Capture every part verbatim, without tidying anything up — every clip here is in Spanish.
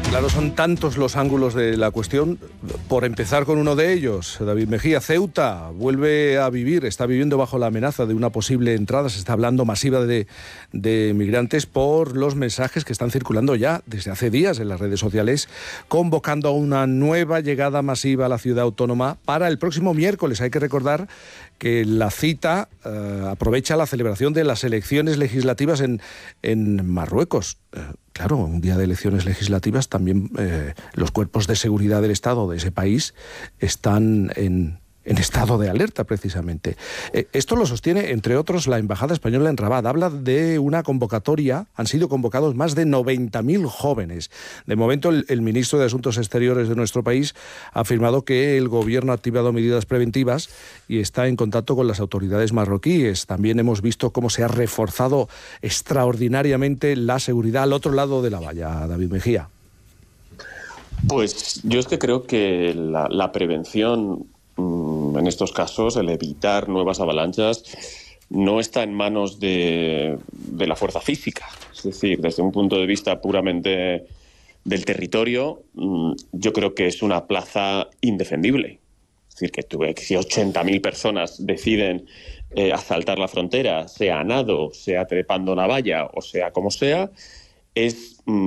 Claro, son tantos los ángulos de la cuestión. Por empezar con uno de ellos, David Mejía, Ceuta vuelve a vivir, está viviendo bajo la amenaza de una posible entrada. Se está hablando masiva de, de migrantes por los mensajes que están circulando ya desde hace días en las redes sociales, convocando a una nueva llegada masiva a la ciudad autónoma para el próximo miércoles. Hay que recordar que la cita eh, aprovecha la celebración de las elecciones legislativas en, en Marruecos. Eh, claro, un día de elecciones legislativas también eh, los cuerpos de seguridad del Estado de ese país están en, en estado de alerta, precisamente. Eh, esto lo sostiene, entre otros, la Embajada Española en Rabat. Habla de una convocatoria, han sido convocados más de noventa mil jóvenes. De momento, el, el ministro de Asuntos Exteriores de nuestro país ha afirmado que el gobierno ha activado medidas preventivas y está en contacto con las autoridades marroquíes. También hemos visto cómo se ha reforzado extraordinariamente la seguridad al otro lado de la valla. David Mejía. Pues yo es que creo que la, la prevención en estos casos, el evitar nuevas avalanchas, no está en manos de, de la fuerza física. Es decir, desde un punto de vista puramente del territorio, yo creo que es una plaza indefendible. Es decir, que tú, si ochenta mil personas deciden eh, asaltar la frontera, sea a nado, sea trepando una valla o sea como sea, es mmm,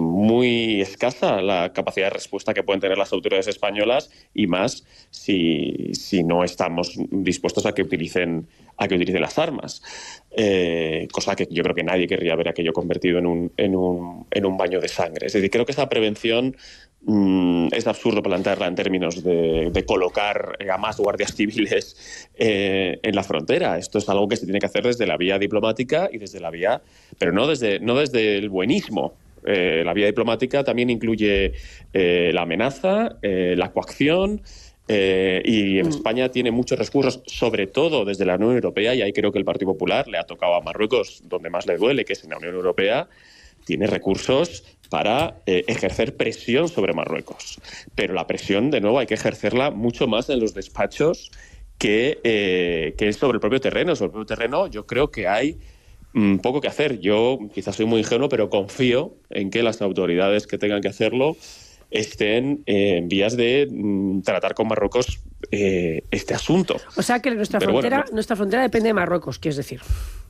muy escasa la capacidad de respuesta que pueden tener las autoridades españolas, y más si, si no estamos dispuestos a que utilicen, a que utilicen las armas. Eh, cosa que yo creo que nadie querría ver aquello convertido en un, en un, en un baño de sangre. Es decir, creo que esa prevención mmm, es absurdo plantearla en términos de, de colocar a más guardias civiles eh, en la frontera. Esto es algo que se tiene que hacer desde la vía diplomática y desde la vía, pero no desde, no desde el buenismo. Eh, la vía diplomática también incluye eh, la amenaza, eh, la coacción, eh, y en España tiene muchos recursos, sobre todo desde la Unión Europea, y ahí creo que el Partido Popular le ha tocado a Marruecos donde más le duele, que es en la Unión Europea. Tiene recursos para eh, ejercer presión sobre Marruecos. Pero la presión, de nuevo, hay que ejercerla mucho más en los despachos que, eh, que sobre el propio terreno. Sobre el propio terreno yo creo que hay mmm, poco que hacer. Yo quizás soy muy ingenuo, pero confío en que las autoridades que tengan que hacerlo estén eh, en vías de mmm, tratar con Marruecos eh, este asunto. O sea que nuestra pero frontera, bueno, no. nuestra frontera depende de Marruecos, quieres decir.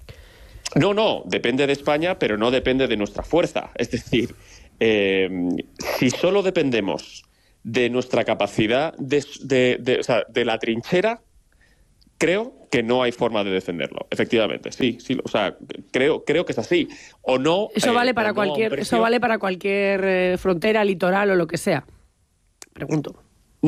No, no, depende de España, pero no depende de nuestra fuerza. Es decir, eh, si solo dependemos de nuestra capacidad de, de, de, o sea, de la trinchera, creo que no hay forma de defenderlo. Efectivamente, sí, sí, o sea, creo, creo que es así. O no. Eso eh, vale para no cualquier, eso vale para cualquier eh, frontera, litoral o lo que sea. Pregunto.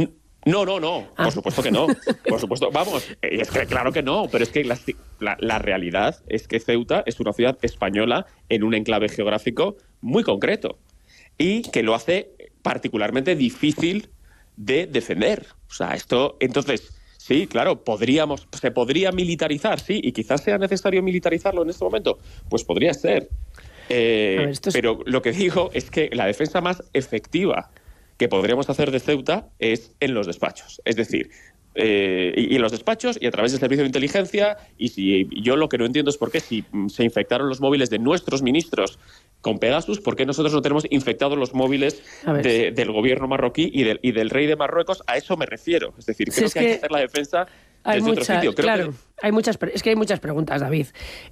No, no, no, ah. por supuesto que no, por supuesto, vamos, es que claro que no, pero es que la, la, la realidad es que Ceuta es una ciudad española en un enclave geográfico muy concreto y que lo hace particularmente difícil de defender. O sea, esto, entonces, sí, claro, podríamos, se podría militarizar, sí, y quizás sea necesario militarizarlo en este momento, pues podría ser. Eh, ver, es... Pero lo que digo es que la defensa más efectiva que podríamos hacer de Ceuta es en los despachos. Es decir, eh, y, y en los despachos y a través del servicio de inteligencia. Y si yo lo que no entiendo es por qué, si se infectaron los móviles de nuestros ministros con Pegasus, ¿por qué nosotros no tenemos infectados los móviles de, del gobierno marroquí y del, y del rey de Marruecos? A eso me refiero. Es decir, creo sí, es que, que hay que hacer la defensa hay desde muchas, otro sitio. Creo claro, que... hay muchas, es que hay muchas preguntas, David.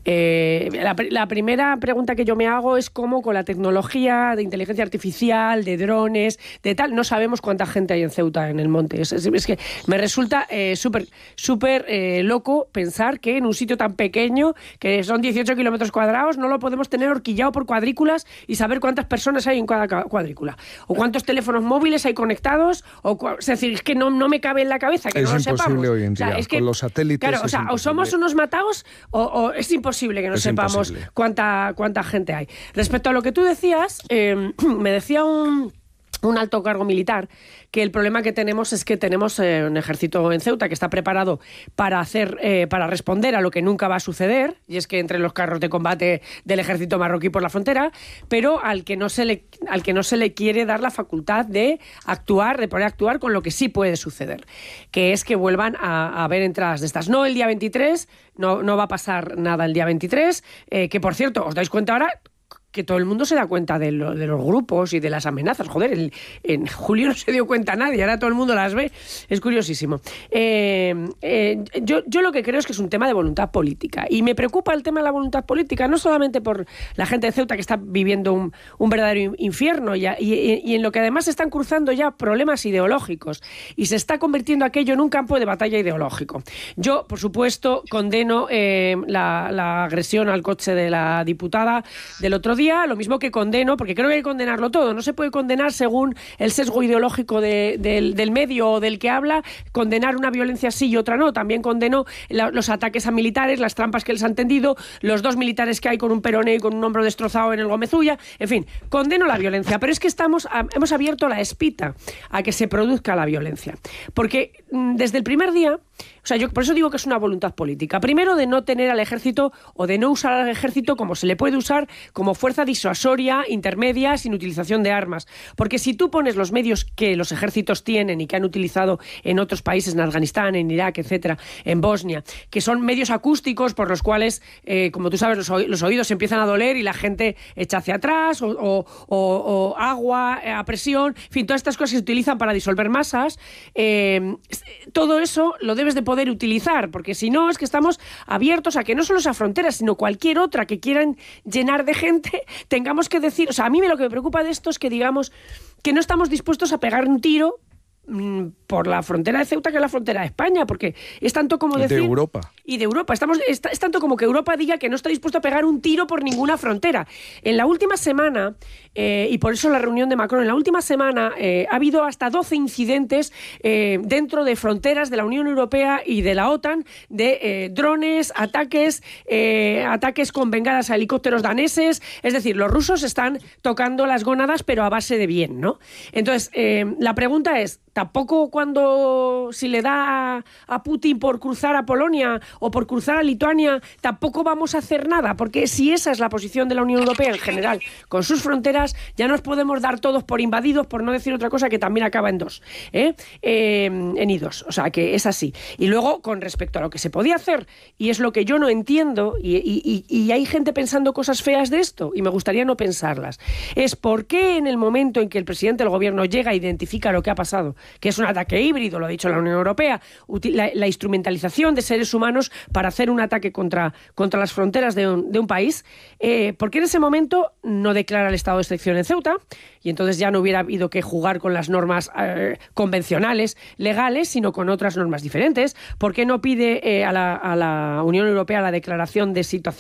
Eh, la, la primera pregunta que yo me hago es cómo con la tecnología de inteligencia artificial, de drones, de tal, no sabemos cuánta gente hay en Ceuta, en el monte. Es, es, es que me resulta eh, súper súper eh, loco pensar que en un sitio tan pequeño, que son dieciocho kilómetros cuadrados, no lo podemos tener horquillado por cuadrículas y saber cuántas personas hay en cada cuadrícula. O cuántos teléfonos móviles hay conectados. O cua... Es decir, es que no, no me cabe en la cabeza que es no lo sepamos. Es imposible hoy en día. O sea, es que, con los satélites. Claro, o sea, o somos unos mataos o, o es imposible que no es sepamos imposible. cuánta cuánta gente hay. Respecto a lo que tú decías, eh, me decía un, un alto cargo militar que el problema que tenemos es que tenemos eh, un ejército en Ceuta que está preparado para hacer, eh, para responder a lo que nunca va a suceder, y es que entre los carros de combate del ejército marroquí por la frontera, pero al que no se le, al que no se le quiere dar la facultad de actuar, de poder actuar con lo que sí puede suceder, que es que vuelvan a, a haber entradas de estas. No el día veintitrés, no, no va a pasar nada el día veintitrés, eh, que por cierto, ¿os dais cuenta ahora? que todo el mundo se da cuenta de, lo, de los grupos y de las amenazas. Joder, en, en julio no se dio cuenta nadie, ahora todo el mundo las ve. Es curiosísimo. Eh, eh, yo, yo lo que creo es que es un tema de voluntad política. Y me preocupa el tema de la voluntad política, no solamente por la gente de Ceuta, que está viviendo un, un verdadero infierno, y, y, y en lo que además están cruzando ya problemas ideológicos. Y se está convirtiendo aquello en un campo de batalla ideológico. Yo, por supuesto, condeno eh, la, la agresión al coche de la diputada del otro día, lo mismo que condeno, porque creo que hay que condenarlo todo, no se puede condenar según el sesgo ideológico de, de, del medio o del que habla, condenar una violencia sí y otra no. También condeno la, los ataques a militares, las trampas que les han tendido, los dos militares que hay con un peroné y con un hombro destrozado en el Gómez Ulla, en fin, condeno la violencia, pero es que estamos a, hemos abierto la espita a que se produzca la violencia, porque desde el primer día, o sea, yo por eso digo que es una voluntad política. Primero, de no tener al ejército o de no usar al ejército como se le puede usar, como fuerza disuasoria, intermedia, sin utilización de armas. Porque si tú pones los medios que los ejércitos tienen y que han utilizado en otros países, en Afganistán, en Irak, etcétera, en Bosnia, que son medios acústicos por los cuales, eh, como tú sabes, los, oí- los oídos empiezan a doler y la gente echa hacia atrás, o, o, o, o agua a presión, en fin, todas estas cosas que se utilizan para disolver masas, eh, todo eso lo debes de poder utilizar, porque si no es que estamos abiertos a que no solo esa frontera, sino cualquier otra que quieran llenar de gente, tengamos que decir, o sea, a mí lo que me preocupa de esto es que digamos que no estamos dispuestos a pegar un tiro mmm, por la frontera de Ceuta, que es la frontera de España, porque es tanto como decir... De Europa. Y de Europa. Estamos, es, es tanto como que Europa diga que no está dispuesto a pegar un tiro por ninguna frontera. En la última semana, eh, y por eso la reunión de Macron, en la última semana eh, ha habido hasta doce incidentes eh, dentro de fronteras de la Unión Europea y de la OTAN, de eh, drones, ataques, eh, ataques con bengalas a helicópteros daneses. Es decir, los rusos están tocando las gónadas, pero a base de bien, ¿no? Entonces, eh, la pregunta es, tampoco cuando si le da a, a Putin por cruzar a Polonia o por cruzar a Lituania, tampoco vamos a hacer nada, porque si esa es la posición de la Unión Europea en general con sus fronteras, ya nos podemos dar todos por invadidos, por no decir otra cosa que también acaba en dos, ¿eh? Eh, en idos, o sea que es así. Y luego, con respecto a lo que se podía hacer, y es lo que yo no entiendo, y, y, y hay gente pensando cosas feas de esto, y me gustaría no pensarlas, es por qué en el momento en que el presidente del gobierno llega e identifica lo que ha pasado, que es un ataque híbrido, lo ha dicho la Unión Europea, la, la instrumentalización de seres humanos para hacer un ataque contra, contra las fronteras de un, de un país, eh, ¿por qué en ese momento no declara el estado de excepción en Ceuta? Y entonces ya no hubiera habido que jugar con las normas eh, convencionales, legales, sino con otras normas diferentes. ¿Por qué no pide eh, a, la, a la Unión Europea la declaración de situación